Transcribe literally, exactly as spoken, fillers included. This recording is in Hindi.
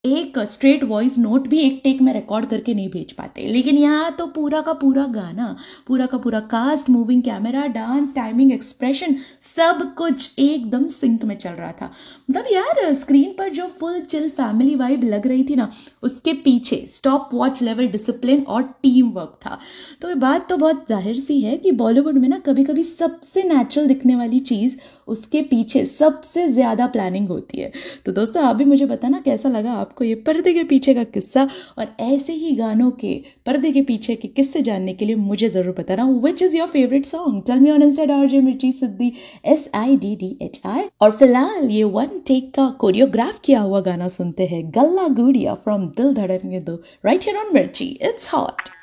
एक स्ट्रेट वॉइस नोट भी एक टेक में रिकॉर्ड करके नहीं भेज पाते, लेकिन यहाँ तो पूरा का पूरा गाना, पूरा का पूरा cast, moving camera, dance, timing, expression, सब कुछ एकदम सिंक में चल रहा था। मतलब यार स्क्रीन पर जो फुल चिल फैमिली वाइब लग रही थी ना, उसके पीछे स्टॉप वॉच लेवल डिसिप्लिन और टीम वर्क था। तो ये बात तो बहुत जाहिर सी है कि बॉलीवुड में ना कभी कभी सबसे नेचुरल दिखने वाली चीज़, उसके पीछे सबसे ज़्यादा प्लानिंग होती है। तो दोस्तों आप भी मुझे बताना कैसा लगा आपको ये पर्दे के पीछे का किस्सा, और ऐसे ही गानों के पर्दे के पीछे के किस्से जानने के लिए मुझे ज़रूर बताना which is your favourite song. Tell me on Insta RJ मिर्ची सिद्धि, S I D D H I. और फिलहाल ये वन टेक का कोरियोग्राफ किया हुआ गाना सुनते हैं, गल्ला गुड़िया फ्रॉम दिल धड़कने दो, राइट हियर ऑन मिर्ची, इट्स हॉट।